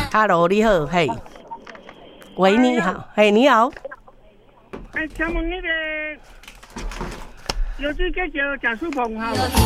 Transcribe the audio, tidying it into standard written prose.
，Hello， 你好，嘿，喂，你好，嘿，你好， 请问那个有这个叫贾树鹏哈？